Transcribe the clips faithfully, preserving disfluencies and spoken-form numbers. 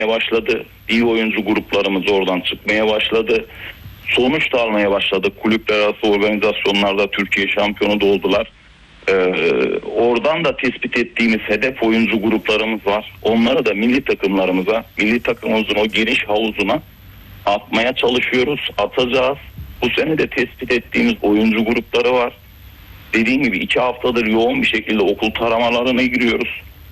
başladı. İyi oyuncu gruplarımız oradan çıkmaya başladı. Sonuç da almaya başladık. Kulüpler arası organizasyonlarda Türkiye şampiyonu da oldular. Ee, oradan da tespit ettiğimiz hedef oyuncu gruplarımız var. Onları da milli takımlarımıza, milli takımımızın o geniş havuzuna atmaya çalışıyoruz. Atacağız. Bu sene de tespit ettiğimiz oyuncu grupları var. Dediğim gibi iki haftadır yoğun bir şekilde okul taramalarına giriyoruz.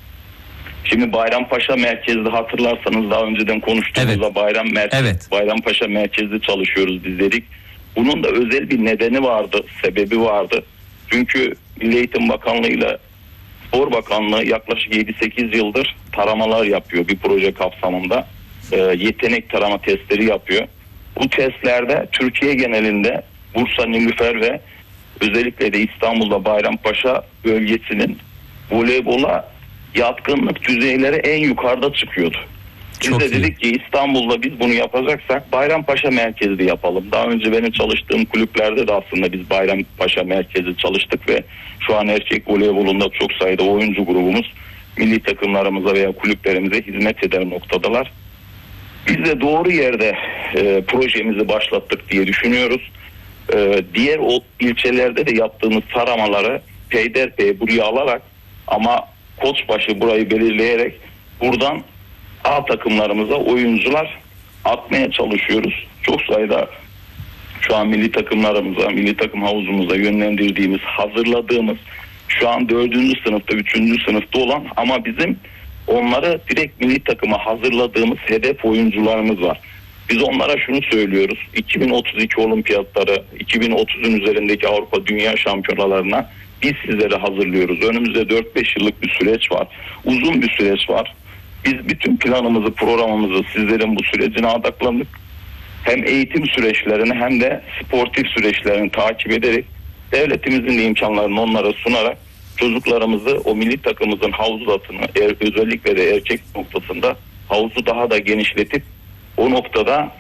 Şimdi Bayrampaşa merkezli, hatırlarsanız daha önceden konuştuğumuzda evet. Bayram merkez, evet. Bayrampaşa merkezli çalışıyoruz biz dedik. Bunun da özel bir nedeni vardı, sebebi vardı. Çünkü Milli Eğitim Bakanlığı ile Spor Bakanlığı yaklaşık yedi sekiz yıldır taramalar yapıyor bir proje kapsamında. E, yetenek tarama testleri yapıyor. Bu testlerde Türkiye genelinde Bursa, Nilüfer ve özellikle de İstanbul'da Bayrampaşa bölgesinin voleybola yatkınlık düzeyleri en yukarıda çıkıyordu. Biz Çok de iyi. dedik ki İstanbul'da biz bunu yapacaksak Bayrampaşa merkezli yapalım. Daha önce benim çalıştığım kulüplerde de aslında biz Bayrampaşa merkezli çalıştık ve şu an erkek voleybolunda çok sayıda oyuncu grubumuz milli takımlarımıza veya kulüplerimize hizmet eder noktadalar. Biz de doğru yerde e, projemizi başlattık diye düşünüyoruz. E, diğer o ilçelerde de yaptığımız taramaları peyderpey buraya alarak ama Koçbaşı burayı belirleyerek buradan A takımlarımıza oyuncular atmaya çalışıyoruz. Çok sayıda şu an milli takımlarımıza, milli takım havuzumuza yönlendirdiğimiz, hazırladığımız, şu an dördüncü sınıfta, üçüncü sınıfta olan ama bizim onları direkt milli takıma hazırladığımız hedef oyuncularımız var. Biz onlara şunu söylüyoruz. iki bin otuz iki olimpiyatları, iki bin otuzun üzerindeki Avrupa Dünya Şampiyonalarına biz sizleri hazırlıyoruz. Önümüzde dört beş yıllık bir süreç var. Uzun bir süreç var. Biz bütün planımızı, programımızı sizlerin bu sürecine odaklandık. Hem eğitim süreçlerini hem de sportif süreçlerini takip ederek devletimizin de imkanlarını onlara sunarak çocuklarımızı o milli takımımızın havuzatını özellikle de erkek noktasında havuzu daha da genişletip o noktada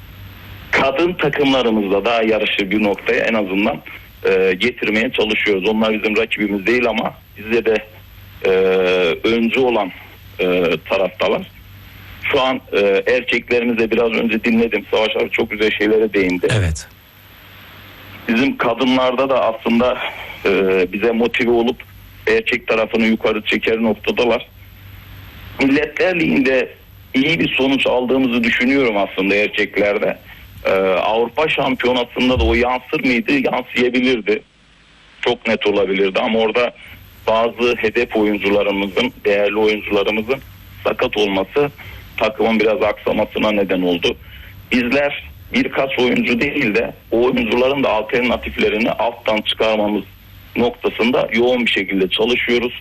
kadın takımlarımızla daha yarışır bir noktaya en azından e, getirmeye çalışıyoruz. Onlar bizim rakibimiz değil ama bizde de e, öncü olan e, taraftalar. Şu an e, erkeklerimize biraz önce dinledim. Savaş abi çok güzel şeylere değindi. Evet. Bizim kadınlarda da aslında e, bize motive olup erkek tarafını yukarı çeker noktadalar. Milletler Ligi'nde iyi bir sonuç aldığımızı düşünüyorum aslında erkeklerde. Ee, Avrupa Şampiyonası'nda da o yansır mıydı? Yansıyabilirdi. Çok net olabilirdi ama orada bazı hedef oyuncularımızın, değerli oyuncularımızın sakat olması takımın biraz aksamasına neden oldu. Bizler birkaç oyuncu değil de o oyuncuların da alternatiflerini alttan çıkarmamız noktasında yoğun bir şekilde çalışıyoruz.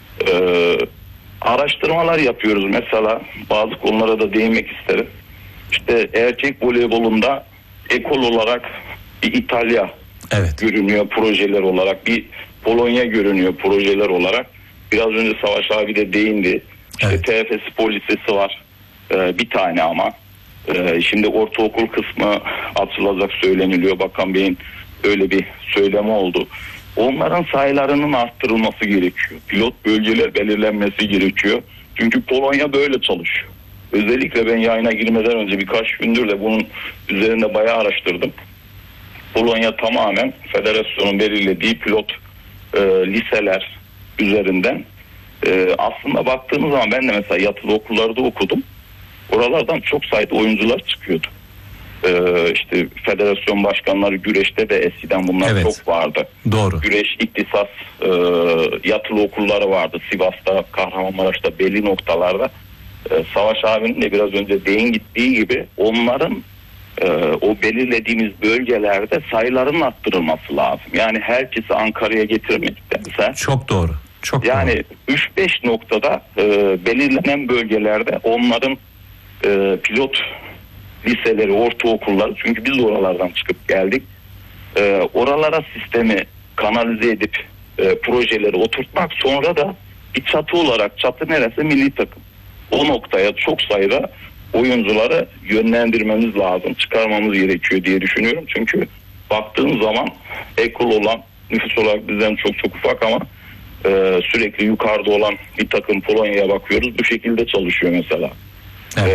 Ee, araştırmalar yapıyoruz. Mesela bazı konulara da değinmek isterim. İşte erkek voleybolunda ekol olarak bir İtalya evet. görünüyor projeler olarak, bir Polonya görünüyor projeler olarak. Biraz önce Savaş abi de değindi. İşte evet. T F Spor Lisesi var. Ee, bir tane ama. Ee, şimdi ortaokul kısmı açılacak söyleniliyor. Bakan Bey'in öyle bir söylemi oldu. Onların sayılarının arttırılması gerekiyor. Pilot bölgeler belirlenmesi gerekiyor. Çünkü Polonya böyle çalışıyor. Özellikle ben yayına girmeden önce birkaç gündür de bunun üzerinde bayağı araştırdım. Polonya tamamen federasyonun belirlediği pilot e, liseler üzerinden. E, aslında baktığınız zaman ben de mesela yatılı okullarda okudum. Oralardan çok sayıda oyuncular çıkıyordu. Ee, işte federasyon başkanları güreşte de eskiden bunlar evet. çok vardı. Doğru. Güreş, iktisas e, yatılı okulları vardı. Sivas'ta, Kahramanmaraş'ta belli noktalarda. E, Savaş abinin de biraz önce değin gittiği gibi onların e, o belirlediğimiz bölgelerde sayıların arttırılması lazım. Yani herkesi Ankara'ya getirmektense. Çok doğru. Çok yani doğru. üç beş noktada e, belirlenen bölgelerde onların e, pilot liseleri, ortaokulları, çünkü biz oralardan çıkıp geldik. E, oralara sistemi kanalize edip e, projeleri oturtmak, sonra da bir çatı olarak, çatı neresi? Milli takım. O noktaya çok sayıda oyuncuları yönlendirmemiz lazım, çıkarmamız gerekiyor diye düşünüyorum. Çünkü baktığım zaman ekol olan, nüfus olarak bizden çok çok ufak ama e, sürekli yukarıda olan bir takım Polonya'ya bakıyoruz. Bu şekilde çalışıyor mesela.